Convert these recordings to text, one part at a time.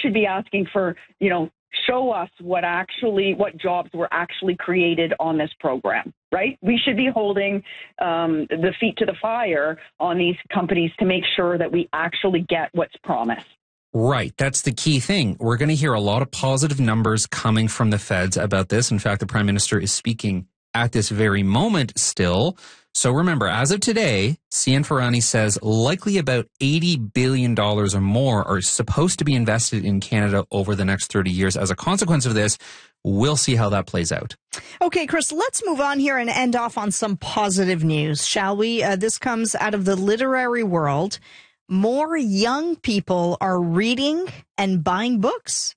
should be asking for, show us what jobs were actually created on this program, right? We should be holding the feet to the fire on these companies to make sure that we actually get what's promised. Right. That's the key thing. We're going to hear a lot of positive numbers coming from the feds about this. In fact, the Prime Minister is speaking at this very moment still. So remember, as of today, Cian Ferrani says likely about $80 billion or more are supposed to be invested in Canada over the next 30 years. As a consequence of this, we'll see how that plays out. Okay, Chris, let's move on here and end off on some positive news, shall we? This comes out of the literary world. More young people are reading and buying books.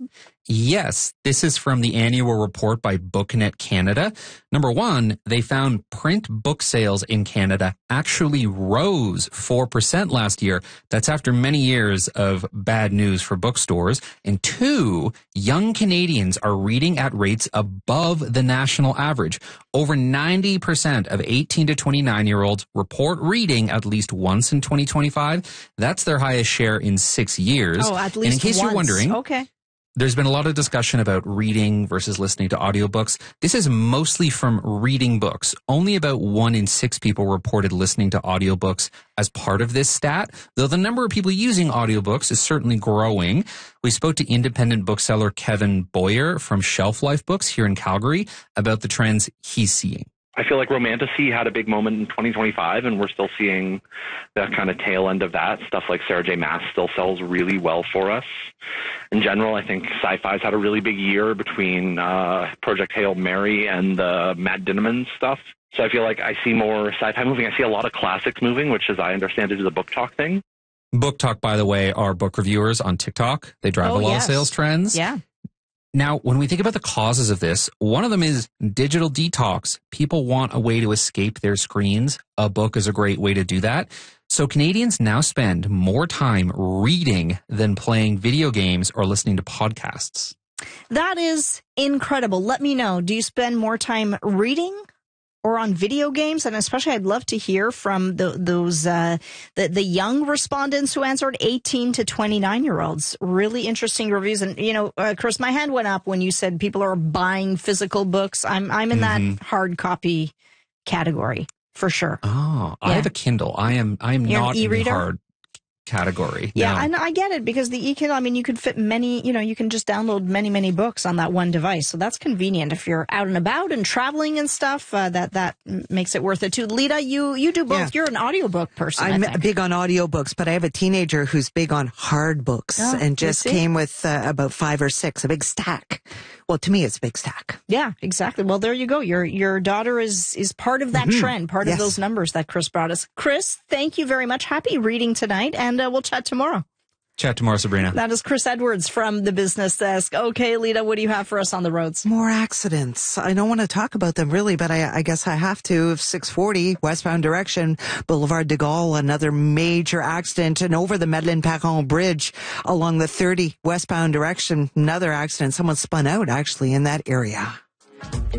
Yes, this is from the annual report by BookNet Canada. Number one, they found print book sales in Canada actually rose 4% last year. That's after many years of bad news for bookstores. And two, young Canadians are reading at rates above the national average. Over 90% of 18 to 29-year-olds report reading at least once in 2025. That's their highest share in 6 years. Oh, at least and in case you're wondering, okay. There's been a lot of discussion about reading versus listening to audiobooks. This is mostly from reading books. Only about 1 in 6 people reported listening to audiobooks as part of this stat, though the number of people using audiobooks is certainly growing. We spoke to independent bookseller Kevin Boyer from Shelf Life Books here in Calgary about the trends he's seeing. I feel like Romantasy had a big moment in 2025, and we're still seeing that kind of tail end of that. Stuff like Sarah J. Maas still sells really well for us. In general, I think sci-fi's had a really big year between Project Hail Mary and the Matt Dinniman stuff. So I feel like I see more sci-fi moving. I see a lot of classics moving, which, as I understand it, is a Book Talk thing. Book Talk, by the way, are book reviewers on TikTok. They drive a lot of sales trends. Yeah. Now, when we think about the causes of this, one of them is digital detox. People want a way to escape their screens. A book is a great way to do that. So Canadians now spend more time reading than playing video games or listening to podcasts. That is incredible. Let me know. Do you spend more time reading or on video games? And especially I'd love to hear from the young respondents who answered, 18 to 29-year-olds. Really interesting reviews. And, Chris, my hand went up when you said people are buying physical books. I'm in that hard copy category for sure. Oh, yeah. I have a Kindle. I am not in the hard category. Yeah, no. and I get it because the e-Kindle, you could fit many, you can just download many books on that one device. So that's convenient if you're out and about and traveling and stuff. That makes it worth it too. Lita, you do both. Yeah. You're an audiobook person. I'm big on audiobooks, but I have a teenager who's big on hard books and just came with about 5 or 6, a big stack. Well, to me, it's a big stack. Yeah, exactly. Well, there you go. Your daughter is part of that trend, part of those numbers that Chris brought us. Chris, thank you very much. Happy reading tonight, and we'll chat tomorrow. Chat tomorrow, Sabrina. That is Chris Edwards from the Business Desk. Okay, Lita, what do you have for us on the roads? More accidents. I don't want to talk about them really, but I guess I have to. 640 westbound direction, Boulevard de Gaulle, another major accident, and over the Madeleine-Parent Bridge along the 30 westbound direction, another accident. Someone spun out actually in that area.